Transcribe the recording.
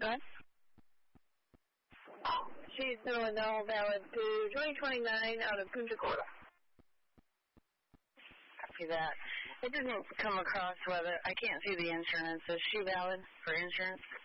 Go ahead. She's doing all valid to 2029 out of Punta Gorda. Copy that. It didn't come across whether, I can't see the insurance. Is she valid for insurance?